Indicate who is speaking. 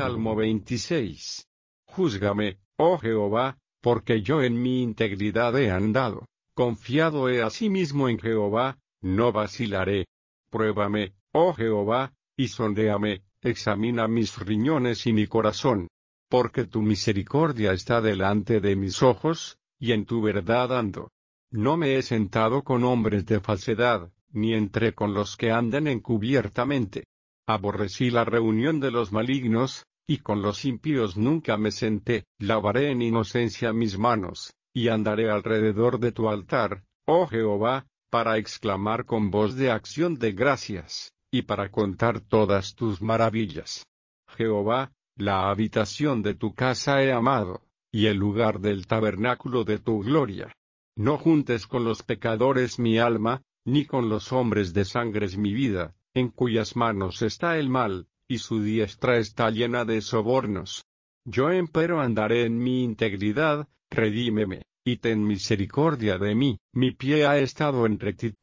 Speaker 1: Salmo 26. Júzgame, oh Jehová, porque yo en mi integridad he andado. Confiado he asimismo en Jehová, no vacilaré. Pruébame, oh Jehová, y sondéame, examina mis riñones y mi corazón. Porque tu misericordia está delante de mis ojos, y en tu verdad ando. No me he sentado con hombres de falsedad, ni entré con los que andan encubiertamente. Aborrecí la reunión de los malignos, y con los impíos nunca me senté. Lavaré en inocencia mis manos, y andaré alrededor de tu altar, oh Jehová, para exclamar con voz de acción de gracias, y para contar todas tus maravillas. Jehová, la habitación de tu casa he amado, y el lugar del tabernáculo de tu gloria. No juntes con los pecadores mi alma, ni con los hombres de sangres mi vida, en cuyas manos está el mal, y su diestra está llena de sobornos. Yo empero andaré en mi integridad, redímeme, y ten misericordia de mí. Mi pie ha estado en rectitud